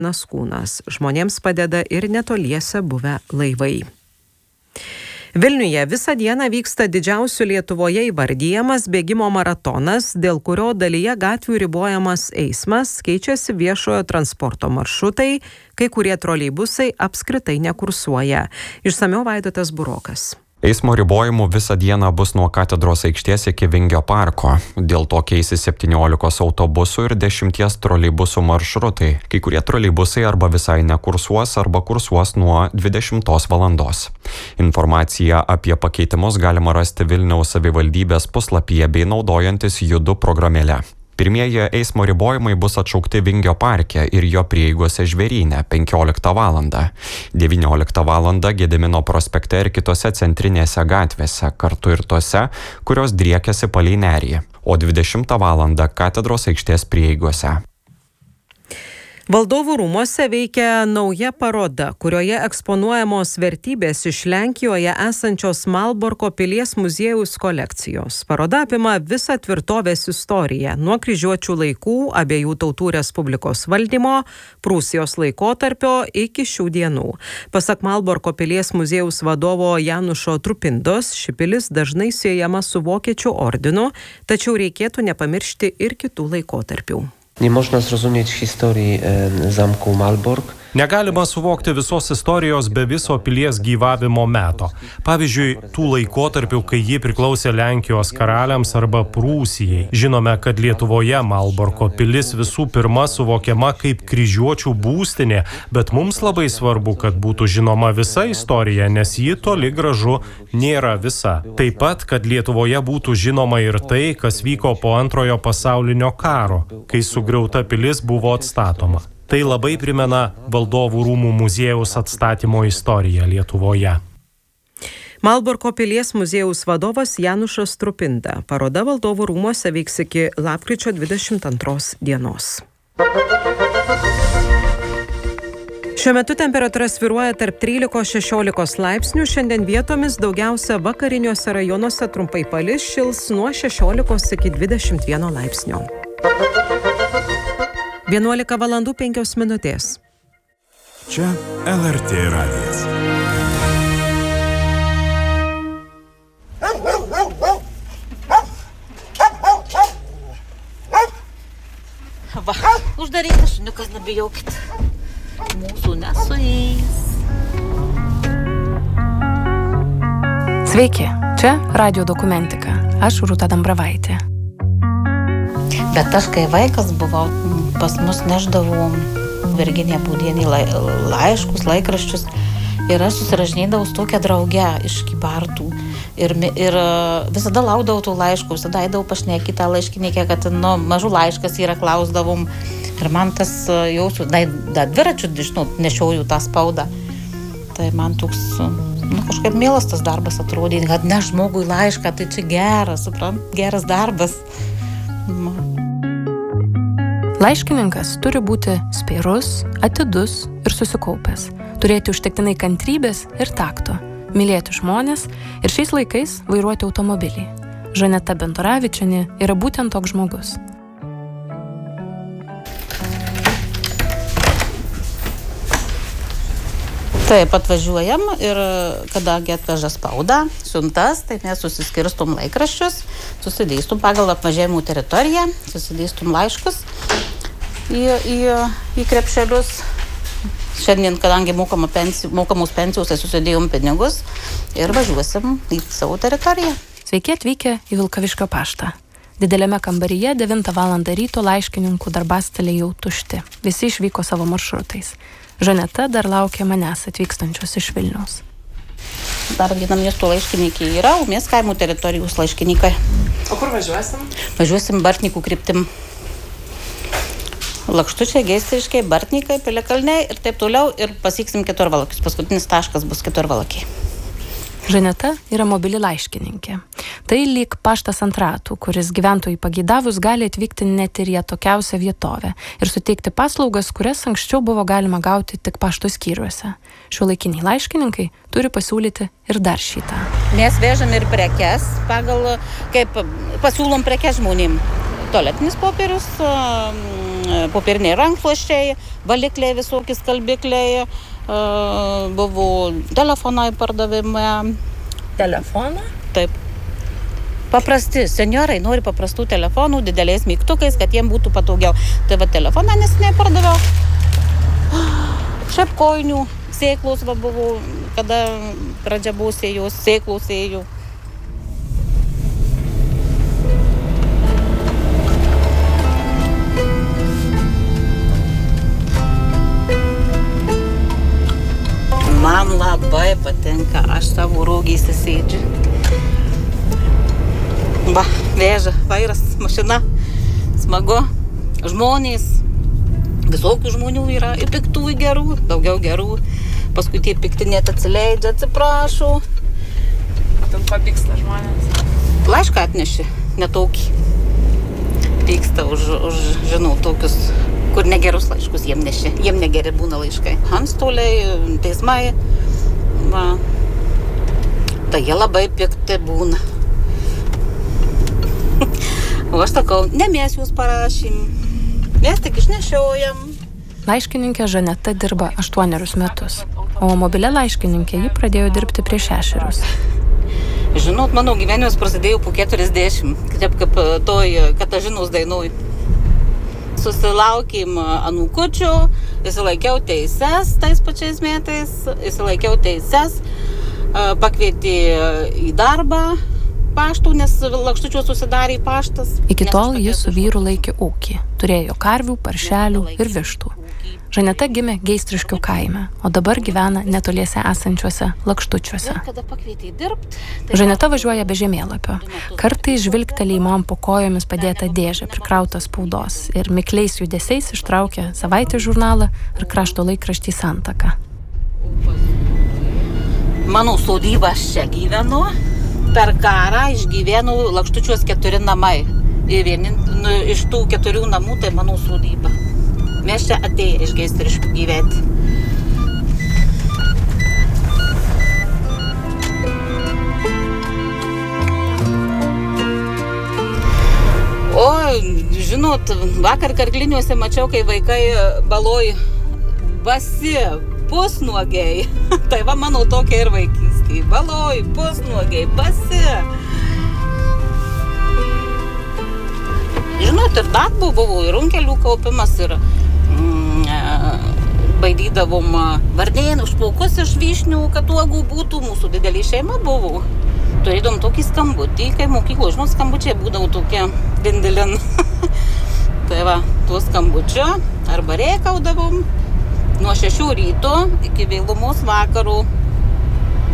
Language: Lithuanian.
kūnas. Žmonėms padeda ir netoliese buvę laivai. Vilniuje visą dieną vyksta didžiausių Lietuvoje įvardyjamas bėgimo maratonas, dėl kurio dalyje gatvių ribojamas eismas, keičiasi viešojo transporto maršrutai, kai kurie troleibusai apskritai nekursuoja. Išsamiau Vaidotas Burokas. Eismo ribojimų visą dieną bus nuo Katedros aikštės iki Vingio parko. Dėl to keisis 17 autobusų ir 10 troleibusų maršrutai. Kai kurie troleibusai arba visai nekursuos, arba kursuos nuo 20 valandos. Informaciją apie pakeitimus galima rasti Vilniaus savivaldybės puslapyje bei naudojantis Judu programėle. Pirmieji eismo ribojimai bus atšaukti Vingio parke ir jo prieigose Žvėryne 15 valandą. 19 valandą Gedimino prospekte ir kitose centrinėse gatvėse, kartu ir tose, kurios driekiasi palei Nerį, o 20 valandą Katedros aikštės prieigose. Valdovų rūmuose veikia nauja paroda, kurioje eksponuojamos vertybės iš Lenkijoje esančios Malborko pilies muziejaus kolekcijos. Paroda apima visą tvirtovės istoriją, nuo kryžiuočių laikų, abiejų tautų respublikos valdymo, Prūsijos laikotarpio iki šių dienų. Pasak Malborko pilies muziejaus vadovo Janušo Trupindos, ši pilis dažnai siejama su Vokiečių ordinu, tačiau reikėtų nepamiršti ir kitų laikotarpių. Nie można zrozumieć historii zamku Malbork. Negalima suvokti visos istorijos be viso pilies gyvavimo meto. Pavyzdžiui, tų laikotarpių, kai ji priklausė Lenkijos karaliams arba Prūsijai. Žinome, kad Lietuvoje Malborko pilis visų pirma suvokiama kaip kryžiuočių būstinė, bet mums labai svarbu, kad būtų žinoma visa istorija, nes ji toli gražu nėra visa. Taip pat, kad Lietuvoje būtų žinoma ir tai, kas vyko po Antrojo pasaulinio karo, kai sugriauta pilis buvo atstatoma. Tai labai primena Valdovų rūmų muziejaus atstatymo istoriją Lietuvoje. Malborko pilies muziejaus vadovas Janušas Trupinda. Paroda Valdovų rūmuose veiks iki lapkričio 22 dienos. Šiuo metu temperatūra svyruoja tarp 13–16 laipsnių. Šiandien vietomis daugiausia vakariniuose rajonuose trumpai palis, šils nuo 16 iki 21 laipsnio. 11 valandų 5 minutės. Čia LRT radijas. Va, uždarytas šuniukas, nebijokit. Mūsų nesuės. Sveiki, čia Radio dokumentika. Aš Rūta Dambravaitė. Bet aš, kai vaikas buvau, pas mus neždavau Virginija Būdienė laiškus, laikraščius ir aš susirašinėdavau su tokia drauge iš Kybartų ir visada laukdavau tų laiškų, visada eidavau pašnekėti tą laiškininkę, kad mažų laiškas yra, klausdavom ir man tas jaučiu, dviračių nešioju tą spaudą, tai man toks kažkaip mielas tas darbas atrodė, kad ne žmogui laišką, tai čia geras darbas. Laiškininkas turi būti spėrus, atidus ir susikaupęs, turėti užtektinai kantrybės ir takto, mylėti žmones ir šiais laikais vairuoti automobilį. Žaneta Bentoravičienė yra būtent toks žmogus. Taip, atvažiuojam ir kadangi atveža spaudą, siuntas, tai mes susiskirstum laikraščius, susidėstum pagal apvažiavimų teritoriją, susidėstum laiškus į krepšelius. Šiandien, kadangi mokamos pensijos, tai susidėjom pinigus ir važiuosim į savo teritoriją. Sveiki atvykę į Vilkaviškio paštą. Dideliame kambaryje 9 valandą ryto laiškininkų darbastaliai jau tušti. Visi išvyko savo maršrutais. Žaneta dar laukia manęs atvykstančios iš Vilniaus. Dar viena miesto laiškininkai yra, o mes kaimų teritorijos laiškininkai. O kur važiuosim? Važiuosim Bartnikų kryptim. Lakštučiai, Geistriškiai, Bartnikai, Piliakalniai ir taip toliau ir pasieksim Keturvalakius. Paskutinis taškas bus Keturvalakiai. Žaneta yra mobili laiškininkė. Tai lyg paštas ant ratų, kuris gyventojai pageidavus gali atvykti net ir į atokiausią vietovę ir suteikti paslaugas, kurias anksčiau buvo galima gauti tik pašto skyriuose. Šiuolaikiniai laiškininkai turi pasiūlyti ir dar šitą. Mes vežam ir prekes, kaip pasiūlom prekes žmonėm. Tualetinis popierius, popieriniai rankšluosčiai, valikliai, visokie skalbikliai, buvo telefonai pardavime. Telefoną? Taip. Paprasti, senjorai nori paprastų telefonų, dideliais mygtukais, kad jiem būtų patogiau. Tai va telefoną neseniai pardaviau. Šiaip kojinių, sėklus va buvo, kada pradžia buvo sėjus, sėklų sėjų. Man labai patinka, aš savo rogėse sėdžiu. Va, veža, vairas, mašina, smagu, žmonės, visokių žmonių yra, ir piktų, ir gerų, daugiau gerų, paskui tie pikti net atsileidžia, atsiprašo. Ten papyksta žmonės. Laišką atneši, netokį. Pyksta už, žinau, tokius, kur negerus laiškus jiem neši, jiem negeri būna laiškai. Antstoliai, teismai, va, tai jie labai pikti būna. O aš sakau, ne mes jūs parašym, mes tik išnešiojam. Laiškininkė Žaneta dirba 8 metus, o mobilia laiškininkė ji pradėjo dirbti prieš 6. Žinot, mano gyvenimas prasidėjo po 40, kaip toj Katažinos dainoj. Susilaukėm anūkučių, įsilaikiau teises tais pačiais metais, pakvietė į darbą. Paštų, nes Lakštučiuos susidarė paštas. Iki tol jis su vyru laikė ūkį. Turėjo karvių, paršelių ir vištų. Žaneta gimė Geistriškių kaime, o dabar gyvena netoliese esančiuose Lakštučiuose. Žaneta važiuoja be žemėlapio. Kartais žvilgteli į man po kojomis padėtą dėžę prikrautą spaudos ir mikliais judesiais ištraukia savaitės žurnalą ir krašto laikraštį Santaka. Mano sodyba aš čia gyvenu. Per karą išgyvenau Lakštučiuos 4 namai. Ir iš tų 4 namų tai mano sodyba. Mes čia atėję iš Geistriškių gyventi. O, žinot, vakar Karkliniuose mačiau, kai vaikai baloj basi, pusnuogiai. Tai va mano tokia ir vaikystė. Baloj, pusnuogiai, basi. Žinot, ir darbo buvo, ir runkelių kaupimas, ir baidydavom varnėnų, špaukus iš vyšnių, kad uogų būtų. Mūsų didelė šeima buvo. Turėdom tokį skambutį, kai mokyklo, žinot, skambučiai būdavo tokie dindelin. Tai va, tuo skambučiu arba rėkaudavom nuo 6 ryto iki vėlumos vakarų.